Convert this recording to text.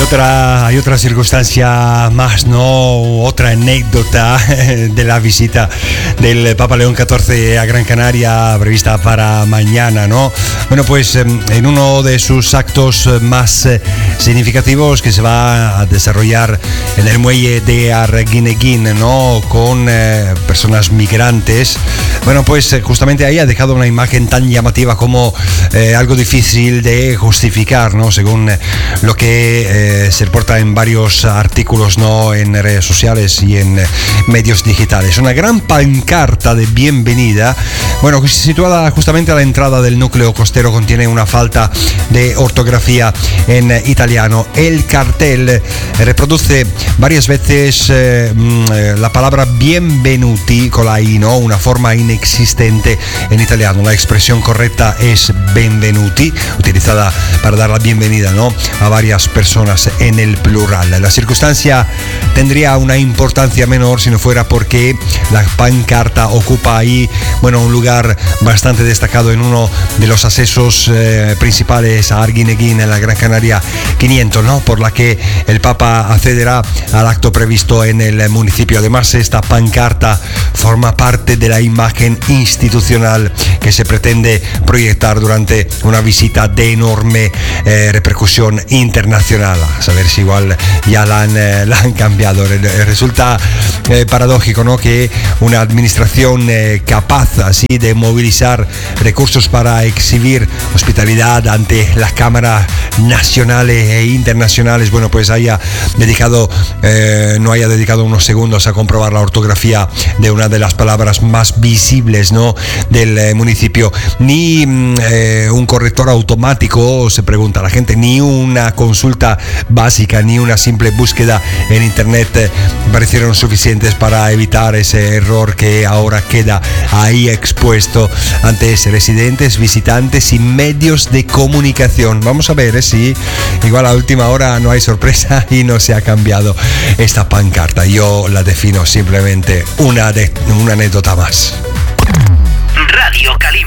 Hay otra circunstancia más, ¿no? Otra anécdota de la visita del Papa León XIV a Gran Canaria prevista para mañana, ¿no? Bueno, pues en uno de sus actos más significativos que se va a desarrollar en el muelle de Arguineguín, ¿no? Con personas migrantes. Bueno, pues justamente ahí ha dejado una imagen tan llamativa como algo difícil de justificar, ¿no? Según lo que se reporta en varios artículos, ¿no? En redes sociales y en medios digitales. Una gran pancarta de bienvenida, bueno, situada justamente a la entrada del núcleo costero, contiene una falta de ortografía en italiano. El cartel reproduce varias veces la palabra bienvenuti con la I, ¿no? Una forma inexistente en italiano. La expresión correcta es benvenuti, utilizada para dar la bienvenida, ¿no? A varias personas en el plural. La circunstancia tendría una importancia menor si no fuera porque la pancarta ocupa ahí, bueno, un lugar bastante destacado en uno de los accesos principales a Arguineguín, en la Gran Canaria 500, ¿no? Por la que el Papa accederá al acto previsto en el municipio. Además, esta pancarta forma parte de la imagen institucional que se pretende proyectar durante una visita de enorme repercusión internacional. A saber si igual ya la han cambiado. Resulta paradójico, ¿no? Que una administración capaz así de movilizar recursos para exhibir hospitalidad ante las cámaras nacionales e internacionales, bueno, pues no haya dedicado unos segundos a comprobar la ortografía de una de las palabras más visibles, ¿no? Del municipio. Ni un corrector automático, se pregunta la gente, ni una consulta básica, ni una simple búsqueda en internet parecieron suficientes para evitar ese error que ahora queda ahí expuesto ante residentes, visitantes y medios de comunicación. Vamos a ver si igual a última hora no hay sorpresa y no se ha cambiado esta pancarta. Yo la defino simplemente una anécdota más. Radio Calibre.